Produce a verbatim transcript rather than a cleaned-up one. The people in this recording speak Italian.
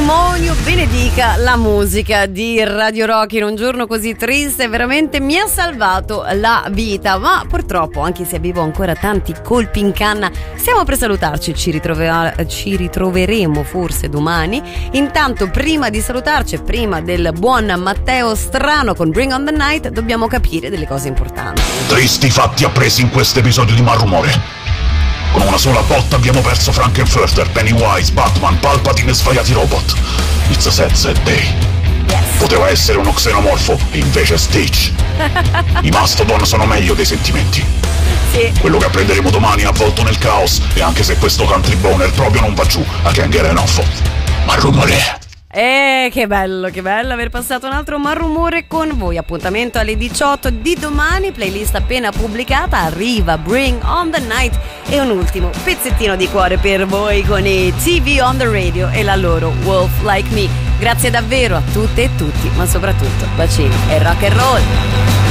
demonio benedica la musica di Radio Rock in un giorno così triste, veramente mi ha salvato la vita, ma purtroppo, anche se avevo ancora tanti colpi in canna, stiamo per salutarci, ci, ritrove- ci ritroveremo forse domani. Intanto, prima di salutarci, prima del buon Matteo Strano con Bring on the Night, dobbiamo capire delle cose importanti. Tristi fatti appresi in questo episodio di Malrumore. Con una sola botta abbiamo perso Frankenfurter, Pennywise, Batman, Palpatine e svariati robot. It's a sad, sad day. Yes. Poteva essere uno xenomorfo e invece Stitch. I Mastodon sono meglio dei sentimenti. Sì. Quello che apprenderemo domani è avvolto nel caos, e anche se questo country boner proprio non va giù, I can't get enough. Malrumore. Eh, che bello, che bello aver passato un altro Malrumore con voi. Appuntamento alle diciotto di domani, playlist appena pubblicata, arriva Bring on the Night e un ultimo pezzettino di cuore per voi con i T V on the Radio e la loro Wolf Like Me. Grazie davvero a tutte e tutti, ma soprattutto bacini e rock and roll.